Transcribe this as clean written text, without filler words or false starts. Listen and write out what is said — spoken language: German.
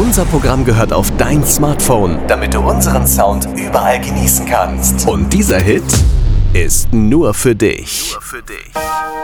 Unser Programm gehört auf dein Smartphone, damit du unseren Sound überall genießen kannst. Und dieser Hit ist nur für dich.